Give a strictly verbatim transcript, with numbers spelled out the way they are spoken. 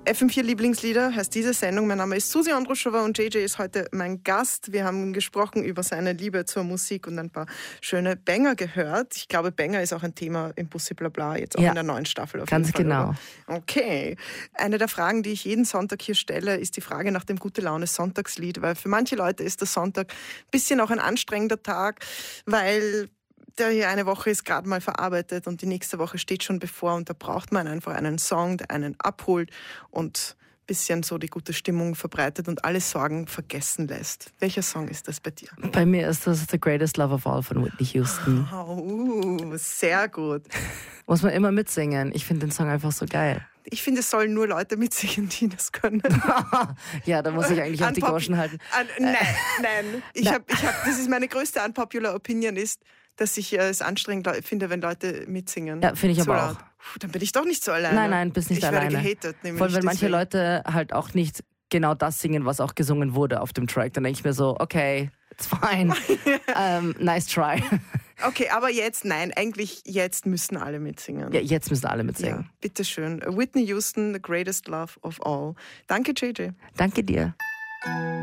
F M vier Lieblingslieder heißt diese Sendung. Mein Name ist Susi Andruschova und J J ist heute mein Gast. Wir haben gesprochen über seine Liebe zur Musik und ein paar schöne Banger gehört. Ich glaube, Banger ist auch ein Thema im Bussi Blabla, jetzt auch ja, in der neuen Staffel. Auf ganz jeden Fall, genau. Oder? Okay. Eine der Fragen, die ich jeden Sonntag hier stelle, ist die Frage nach dem Gute-Laune-Sonntagslied. Weil für manche Leute ist der Sonntag ein bisschen auch ein anstrengender Tag, weil der hier eine Woche ist gerade mal verarbeitet und die nächste Woche steht schon bevor und da braucht man einfach einen Song, der einen abholt und ein bisschen so die gute Stimmung verbreitet und alle Sorgen vergessen lässt. Welcher Song ist das bei dir? Bei mir ist das The Greatest Love of All von Whitney Houston. Oh, uh, sehr gut. Muss man immer mitsingen. Ich finde den Song einfach so geil. Ich finde, es sollen nur Leute mitsingen, die das können. Ja, da muss ich eigentlich auch die Goschen halten. An, nein, nein. Ich hab, ich hab, das ist meine größte unpopular Opinion ist, dass ich äh, es anstrengend finde, wenn Leute mitsingen. Ja, finde ich aber auch. Puh, dann bin ich doch nicht so alleine. Nein, nein, bist nicht ich alleine. Ich werde gehatet. Nämlich Vor allem, wenn manche Leute halt auch nicht genau das singen, was auch gesungen wurde auf dem Track. Dann denke ich mir so, okay, it's fine. um, nice try. Okay, aber jetzt, nein, eigentlich jetzt müssen alle mitsingen. Ja, jetzt müssen alle mitsingen. Ja, bitteschön. Whitney Houston, The Greatest Love of All. Danke, J J. Danke dir.